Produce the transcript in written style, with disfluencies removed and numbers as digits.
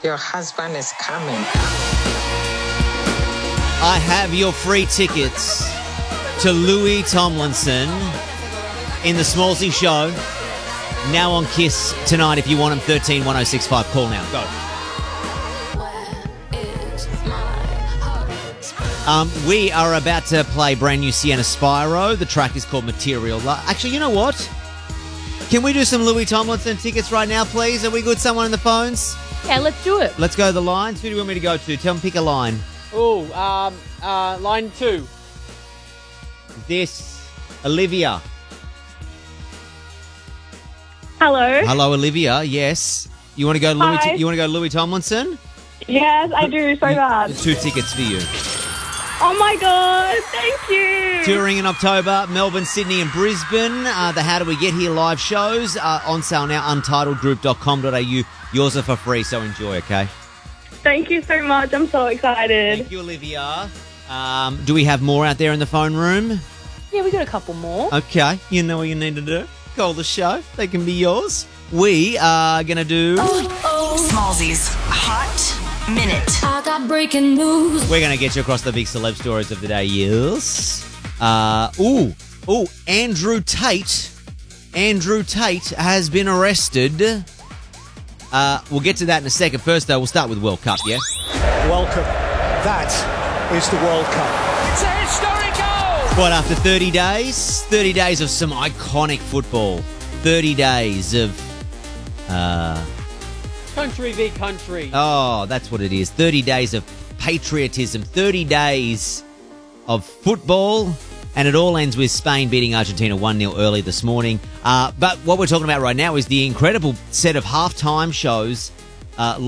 Your husband is coming. I have your free tickets to Louis Tomlinson in the Smallsy Show. Now on Kiss tonight if you want him. 13 1065. Call now. Go. We are about to play brand new Sienna Spyro. The track is called Material Love. Actually, you know what? Can we do some Louis Tomlinson tickets right now, please? Are we good? Someone on the phones? Yeah, let's do it. Let's go to the lines. Who do you want me to go to? Tell them, pick a line. Line 2. This, Olivia. Hello. Hello, Olivia. Yes. You want to go? Hi. You want to go Louis Tomlinson? Yes, I do so bad. 2 tickets for you. Oh my God, thank you. Touring in October, Melbourne, Sydney and Brisbane. The How Do We Get Here live shows are on sale now, untitledgroup.com.au. Yours are for free, so enjoy, okay? Thank you so much. I'm so excited. Thank you, Olivia. Do we have more out there in the phone room? Yeah, we got a couple more. Okay, you know what you need to do. Call the show. They can be yours. We are going to do... Smallsy's Hot Minute. I got breaking news. We're going to get you across the big celeb stories of the day, yes. Andrew Tate. Andrew Tate has been arrested. We'll get to that in a second. First, though, we'll start with World Cup, yes? Welcome. That is the World Cup. It's a historic goal! What, after 30 days? 30 days of some iconic football. 30 days of... Country v. country. Oh, that's what it is. 30 days of patriotism. 30 days of football. And it all ends with Spain beating Argentina 1-0 early this morning. But what we're talking about right now is the incredible set of halftime shows